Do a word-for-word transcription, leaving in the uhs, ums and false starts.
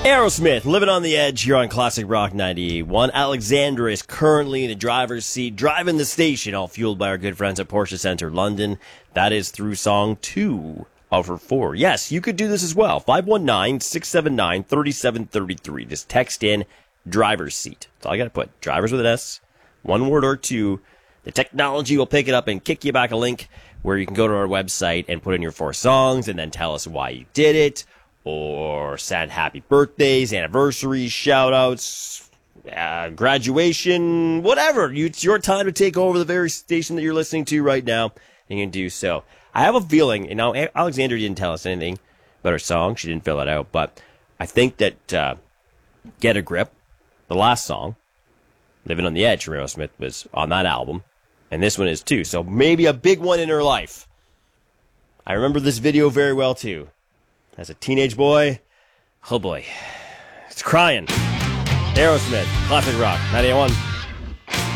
Aerosmith, Living on the Edge here on Classic Rock ninety-eight point one. Alexandra is currently in the driver's seat, driving the station, all fueled by our good friends at Porsche Centre London. That is through song two of her four. Yes, you could do this as well. five one nine, six seven nine, three seven three three. Just text in driver's seat. That's all I got to put. Drivers with an S, one word or two. The technology will pick it up and kick you back a link where you can go to our website and put in your four songs and then tell us why you did it. Or send happy birthdays, anniversaries, shout-outs, uh, graduation, whatever. You, it's your time to take over the very station that you're listening to right now, and you can do so. I have a feeling, and now Alexandra didn't tell us anything about her song. She didn't fill it out, but I think that uh, Get a Grip, the last song, Living on the Edge from Aerosmith, was on that album, and this one is too. So maybe a big one in her life. I remember this video very well, too. As a teenage boy, oh boy, it's crying. Aerosmith, Classic Rock, ninety-one.